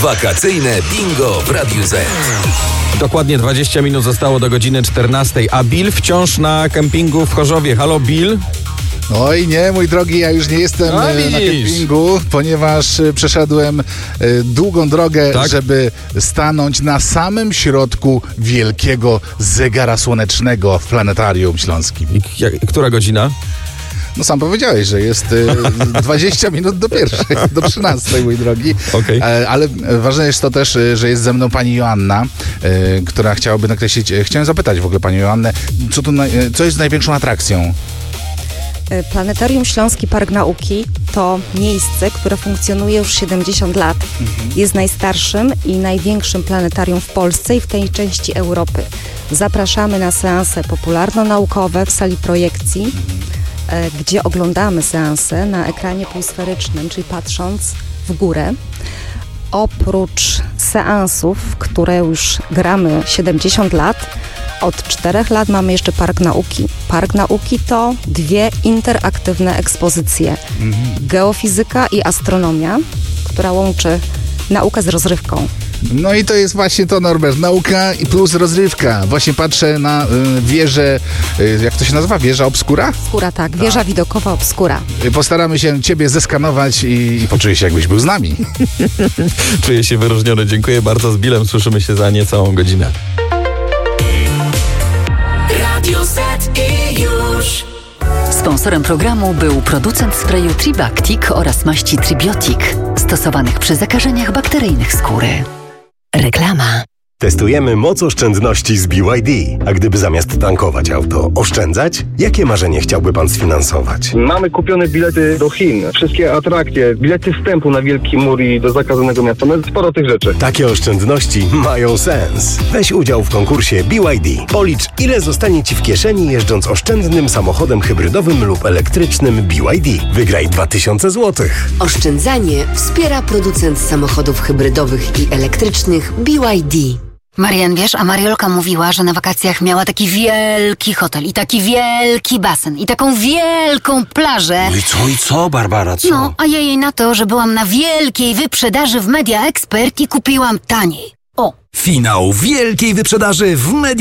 Wakacyjne bingo w Radiu Z. Dokładnie 20 minut zostało do godziny 14, a Bill wciąż na kempingu w Chorzowie. Halo, Bill? Oj nie, mój drogi, ja już nie jestem na kempingu, ponieważ przeszedłem długą drogę, tak? żeby stanąć na samym środku wielkiego zegara słonecznego w Planetarium Śląskim. Która godzina? No sam powiedziałeś, że jest 20 minut do pierwszej, do 13, mój drogi. Okay. Ale ważne jest to też, że jest ze mną pani Joanna, która chciałaby nakreślić. Chciałem zapytać w ogóle panią Joannę, co jest największą atrakcją? Planetarium Śląski Park Nauki to miejsce, które funkcjonuje już 70 lat. Jest najstarszym i największym planetarium w Polsce i w tej części Europy. Zapraszamy na seanse popularno-naukowe w sali projekcji, gdzie oglądamy seanse na ekranie półsferycznym, czyli patrząc w górę. Oprócz seansów, które już gramy 70 lat, od 4 lat mamy jeszcze Park Nauki. Park Nauki to 2 interaktywne ekspozycje. Geofizyka i astronomia, która łączy naukę z rozrywką. No i to jest właśnie to, Norbert. Nauka i plus rozrywka. Właśnie patrzę na wieżę, jak to się nazywa? Wieża Obskura? Obskura, tak. Wieża widokowa Obskura. Postaramy się ciebie zeskanować i poczuję się, jakbyś był z nami. Czuję się wyróżniony. Dziękuję bardzo. Z Billem słyszymy się za niecałą godzinę. Radio Z i już. Sponsorem programu był producent sprayu Tribactic oraz maści Tribiotic, stosowanych przy zakażeniach bakteryjnych skóry. Reklama. Testujemy moc oszczędności z BYD. A gdyby zamiast tankować auto oszczędzać, jakie marzenie chciałby pan sfinansować? Mamy kupione bilety do Chin, wszystkie atrakcje, bilety wstępu na Wielki Mur i do zakazanego miasta, no sporo tych rzeczy. Takie oszczędności mają sens. Weź udział w konkursie BYD. Policz, ile zostanie ci w kieszeni jeżdżąc oszczędnym samochodem hybrydowym lub elektrycznym BYD. Wygraj 2000 zł. Oszczędzanie wspiera producent samochodów hybrydowych i elektrycznych BYD. Marian, wiesz, a Mariolka mówiła, że na wakacjach miała taki wielki hotel i taki wielki basen i taką wielką plażę. No i co, Barbara, co? No, a ja jej na to, że byłam na wielkiej wyprzedaży w Media Expert i kupiłam taniej. O! Finał wielkiej wyprzedaży w Media